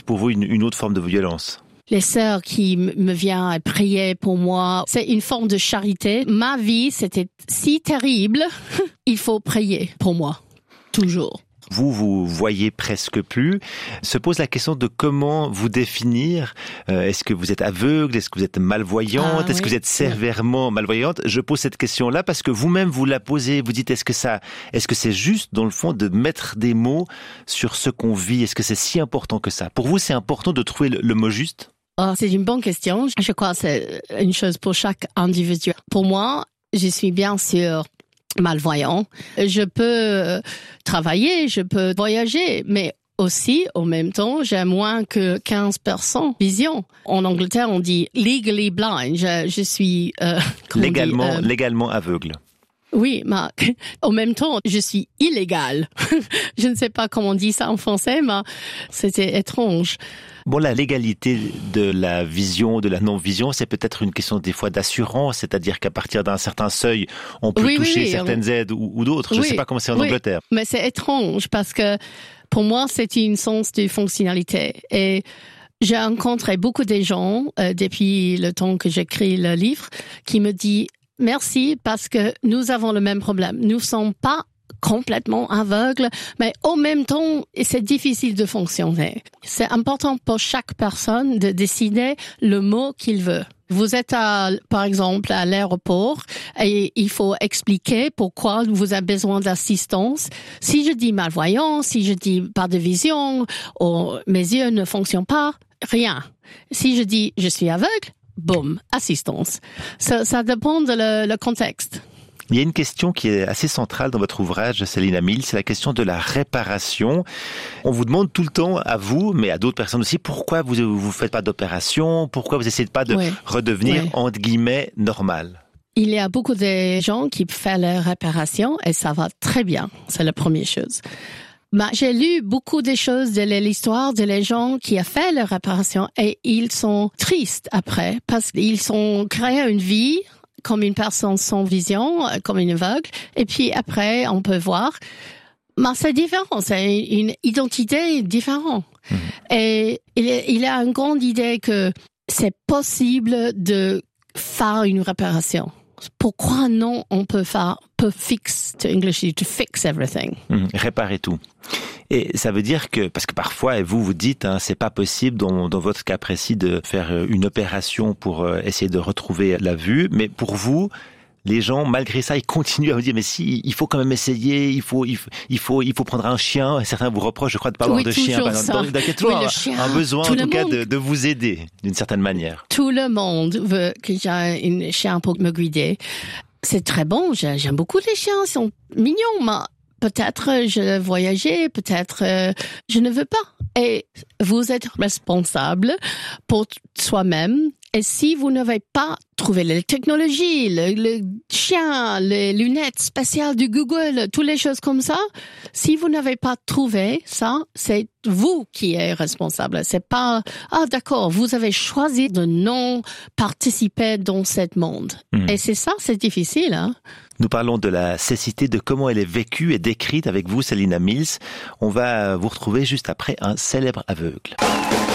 pour vous une autre forme de violence? Les sœurs qui me viennent prier pour moi, c'est une forme de charité. Ma vie, c'était si terrible, il faut prier pour moi, toujours. Vous voyez presque plus. Se pose la question de comment vous définir. Est-ce que vous êtes aveugle? Est-ce que vous êtes malvoyante? Est-ce que vous êtes sévèrement malvoyante? Je pose cette question-là parce que vous-même vous la posez. Vous dites, est-ce que c'est juste dans le fond de mettre des mots sur ce qu'on vit? Est-ce que c'est si important que ça? Pour vous, c'est important de trouver le mot juste? Oh, c'est une bonne question. Je crois que c'est une chose pour chaque individu. Pour moi, je suis bien sûr malvoyant. Je peux travailler, je peux voyager, mais aussi, en même temps, j'ai moins que 15% vision. En Angleterre, on dit legally blind. Je suis légalement aveugle. Oui, mais en même temps, je suis illégale. Je ne sais pas comment on dit ça en français, mais c'était étrange. Bon, la légalité de la vision, de la non-vision, c'est peut-être une question des fois d'assurance, c'est-à-dire qu'à partir d'un certain seuil, on peut toucher certaines aides ou d'autres. Je ne sais pas comment c'est en Angleterre. Mais c'est étrange parce que pour moi, c'est une sens de fonctionnalité. Et j'ai rencontré beaucoup de gens depuis le temps que j'écris le livre qui me disent merci parce que nous avons le même problème. Nous ne sommes pas complètement aveugles, mais en même temps, c'est difficile de fonctionner. C'est important pour chaque personne de décider le mot qu'il veut. Vous êtes par exemple, à l'aéroport et il faut expliquer pourquoi vous avez besoin d'assistance. Si je dis malvoyant, si je dis pas de vision, ou mes yeux ne fonctionnent pas, rien. Si je dis je suis aveugle, boum, assistance. Ça dépend de le contexte. Il y a une question qui est assez centrale dans votre ouvrage, Selina Mills, c'est la question de la réparation. On vous demande tout le temps, à vous, mais à d'autres personnes aussi, pourquoi vous faites pas d'opération, pourquoi vous essayez pas de redevenir, entre guillemets, normal. Il y a beaucoup de gens qui font la réparation et ça va très bien. C'est la première chose. Mais j'ai lu beaucoup de choses de l'histoire de les gens qui ont fait la réparation et ils sont tristes après parce qu'ils ont créé une vie comme une personne sans vision, comme une aveugle. Et puis après, on peut voir. Mais c'est différent, c'est une identité différente. Et il y a une grande idée que c'est possible de faire une réparation. Pourquoi non, on peut fix, to English, to fix everything. Réparer tout. Et ça veut dire que, parce que parfois, vous dites, c'est pas possible dans votre cas précis de faire une opération pour essayer de retrouver la vue, mais pour vous, les gens, malgré ça, ils continuent à vous dire, mais si, il faut quand même essayer, il faut prendre un chien. Certains vous reprochent, je crois, de pas avoir de chien. Donc, il y a toujours un besoin, en tout cas, de vous aider, d'une certaine manière. Tout le monde veut que j'ai un chien pour me guider. C'est très bon, j'aime beaucoup les chiens, ils sont mignons, mais peut-être je voyageais, peut-être je ne veux pas. Et vous êtes responsable pour soi-même. Et si vous n'avez pas trouvé la technologie, le chien, les lunettes spéciales du Google, toutes les choses comme ça, si vous n'avez pas trouvé ça, c'est vous qui êtes responsable. C'est pas, d'accord, vous avez choisi de non participer dans ce monde. Et c'est ça, c'est difficile, hein. Nous parlons de la cécité, de comment elle est vécue et décrite avec vous, Selina Mills. On va vous retrouver juste après un célèbre aveugle.